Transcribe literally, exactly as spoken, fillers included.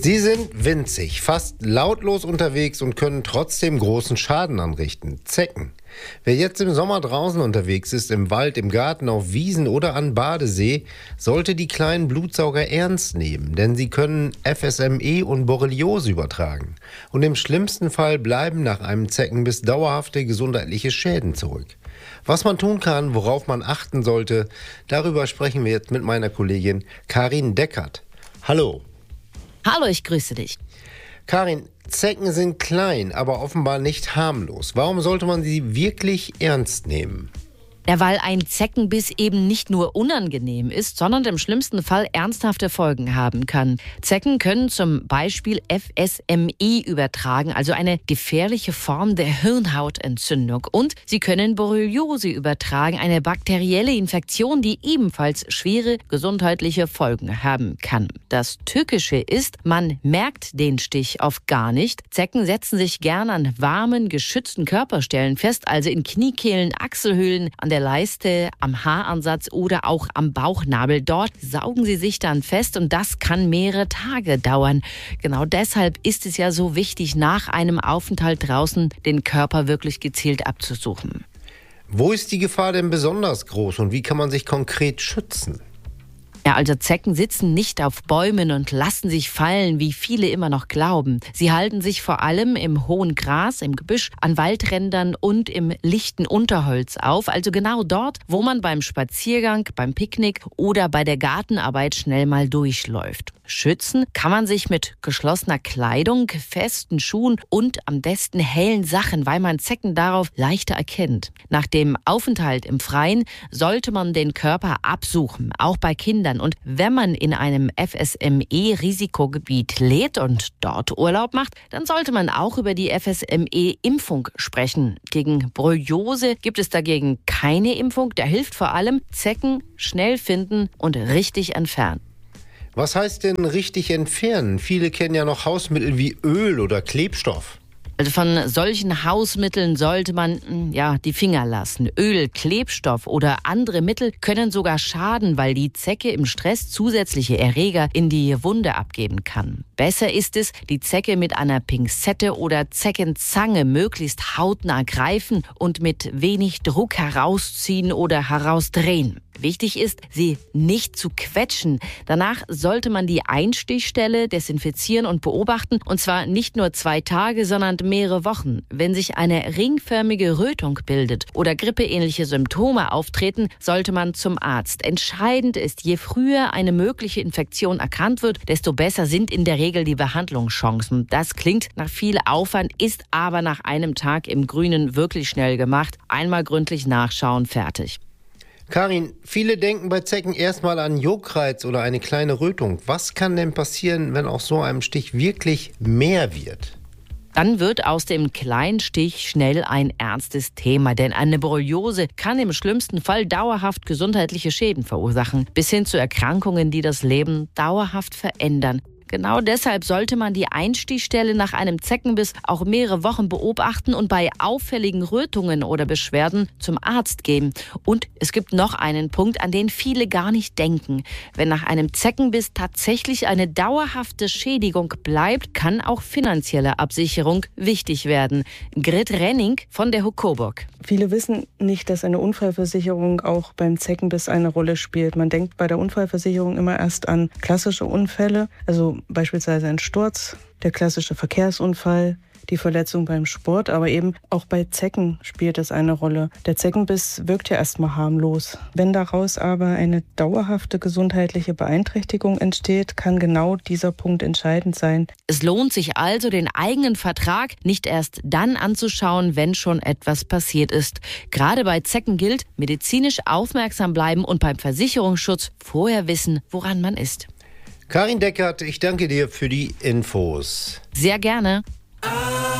Sie sind winzig, fast lautlos unterwegs und können trotzdem großen Schaden anrichten. Zecken. Wer jetzt im Sommer draußen unterwegs ist, im Wald, im Garten, auf Wiesen oder an Badesee, sollte die kleinen Blutsauger ernst nehmen, denn sie können F S M E und Borreliose übertragen. Und im schlimmsten Fall bleiben nach einem Zeckenbiss dauerhafte gesundheitliche Schäden zurück. Was man tun kann, worauf man achten sollte, darüber sprechen wir jetzt mit meiner Kollegin Karin Deckert. Hallo. Hallo, ich grüße dich. Karin, Zecken sind klein, aber offenbar nicht harmlos. Warum sollte man sie wirklich ernst nehmen? Ja, weil ein Zeckenbiss eben nicht nur unangenehm ist, sondern im schlimmsten Fall ernsthafte Folgen haben kann. Zecken können zum Beispiel F S M E übertragen, also eine gefährliche Form der Hirnhautentzündung. Und sie können Borreliose übertragen, eine bakterielle Infektion, die ebenfalls schwere gesundheitliche Folgen haben kann. Das Tückische ist, man merkt den Stich oft gar nicht. Zecken setzen sich gern an warmen, geschützten Körperstellen fest, also in Kniekehlen, Achselhöhlen, an der Leiste, am Haaransatz oder auch am Bauchnabel. Dort saugen sie sich dann fest und das kann mehrere Tage dauern. Genau deshalb ist es ja so wichtig, nach einem Aufenthalt draußen den Körper wirklich gezielt abzusuchen. Wo ist die Gefahr denn besonders groß und wie kann man sich konkret schützen? Ja, also Zecken sitzen nicht auf Bäumen und lassen sich fallen, wie viele immer noch glauben. Sie halten sich vor allem im hohen Gras, im Gebüsch, an Waldrändern und im lichten Unterholz auf. Also genau dort, wo man beim Spaziergang, beim Picknick oder bei der Gartenarbeit schnell mal durchläuft. Schützen kann man sich mit geschlossener Kleidung, festen Schuhen und am besten hellen Sachen, weil man Zecken darauf leichter erkennt. Nach dem Aufenthalt im Freien sollte man den Körper absuchen, auch bei Kindern. Und wenn man in einem F S M E-Risikogebiet lebt und dort Urlaub macht, dann sollte man auch über die F S M E-Impfung sprechen. Gegen Borreliose gibt es dagegen keine Impfung. Da hilft vor allem Zecken schnell finden und richtig entfernen. Was heißt denn richtig entfernen? Viele kennen ja noch Hausmittel wie Öl oder Klebstoff. Also von solchen Hausmitteln sollte man ja die Finger lassen. Öl, Klebstoff oder andere Mittel können sogar schaden, weil die Zecke im Stress zusätzliche Erreger in die Wunde abgeben kann. Besser ist es, die Zecke mit einer Pinzette oder Zeckenzange möglichst hautnah greifen und mit wenig Druck herausziehen oder herausdrehen. Wichtig ist, sie nicht zu quetschen. Danach sollte man die Einstichstelle desinfizieren und beobachten, und zwar nicht nur zwei Tage, sondern mehrere Wochen. Wenn sich eine ringförmige Rötung bildet oder grippeähnliche Symptome auftreten, sollte man zum Arzt. Entscheidend ist, je früher eine mögliche Infektion erkannt wird, desto besser sind in der Regel die Behandlungschancen. Das klingt nach viel Aufwand, ist aber nach einem Tag im Grünen wirklich schnell gemacht. Einmal gründlich nachschauen, fertig. Karin, viele denken bei Zecken erstmal an Juckreiz oder eine kleine Rötung. Was kann denn passieren, wenn aus so einem Stich wirklich mehr wird? Dann wird aus dem kleinen Stich schnell ein ernstes Thema, denn eine Borreliose kann im schlimmsten Fall dauerhaft gesundheitliche Schäden verursachen, bis hin zu Erkrankungen, die das Leben dauerhaft verändern. Genau deshalb sollte man die Einstichstelle nach einem Zeckenbiss auch mehrere Wochen beobachten und bei auffälligen Rötungen oder Beschwerden zum Arzt gehen. Und es gibt noch einen Punkt, an den viele gar nicht denken. Wenn nach einem Zeckenbiss tatsächlich eine dauerhafte Schädigung bleibt, kann auch finanzielle Absicherung wichtig werden. Grit Renning von der Huck-Coburg. Viele wissen nicht, dass eine Unfallversicherung auch beim Zeckenbiss eine Rolle spielt. Man denkt bei der Unfallversicherung immer erst an klassische Unfälle, also beispielsweise ein Sturz, der klassische Verkehrsunfall, die Verletzung beim Sport, aber eben auch bei Zecken spielt es eine Rolle. Der Zeckenbiss wirkt ja erstmal harmlos. Wenn daraus aber eine dauerhafte gesundheitliche Beeinträchtigung entsteht, kann genau dieser Punkt entscheidend sein. Es lohnt sich also, den eigenen Vertrag nicht erst dann anzuschauen, wenn schon etwas passiert ist. Gerade bei Zecken gilt, medizinisch aufmerksam bleiben und beim Versicherungsschutz vorher wissen, woran man ist. Karin Deckert, ich danke dir für die Infos. Sehr gerne.